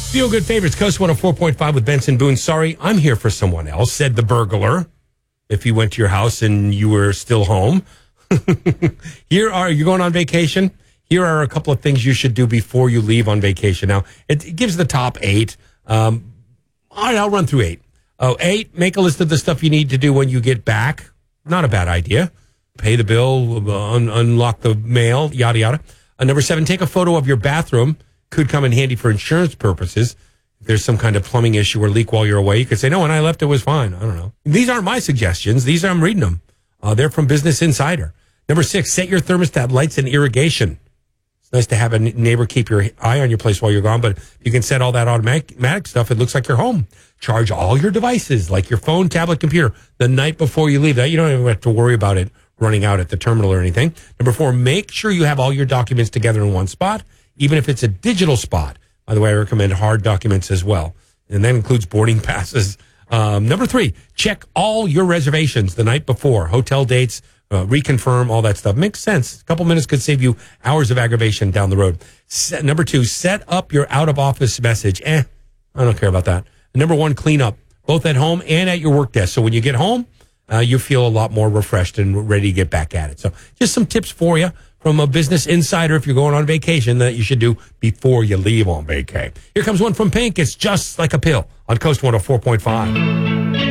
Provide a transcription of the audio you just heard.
Feel Good Favorites, Coast 104.5 with Benson Boone. Sorry, I'm here for someone else, said the burglar. If he went to your house and you were still home. You're going on vacation. Here are a couple of things you should do before you leave on vacation. Now, it gives the top 8. All right, I'll run through 8. 8, make a list of the stuff you need to do when you get back. Not a bad idea. Pay the bill, unlock the mail, yada, yada. Number 7, take a photo of your bathroom. Could come in handy for insurance purposes. If there's some kind of plumbing issue or leak while you're away, you could say, no, when I left, it was fine. I don't know. These aren't my suggestions. I'm reading them. They're from Business Insider. Number 6, set your thermostat lights and irrigation. It's nice to have a neighbor keep your eye on your place while you're gone, but if you can set all that automatic stuff, it looks like you're home. Charge all your devices, like your phone, tablet, computer, the night before you leave. That you don't even have to worry about it running out at the terminal or anything. Number 4, make sure you have all your documents together in one spot, even if it's a digital spot. By the way, I recommend hard documents as well, and that includes boarding passes. Number 3, check all your reservations the night before, hotel dates, reconfirm, all that stuff. Makes sense. A couple minutes could save you hours of aggravation down the road. Number 2, set up your out-of-office message. I don't care about that. Number 1, clean up, both at home and at your work desk. So when you get home, you feel a lot more refreshed and ready to get back at it. So just some tips for you from a Business Insider if you're going on vacation that you should do before you leave on vacay. Here comes one from Pink. It's Just Like a Pill on Coast 104.5.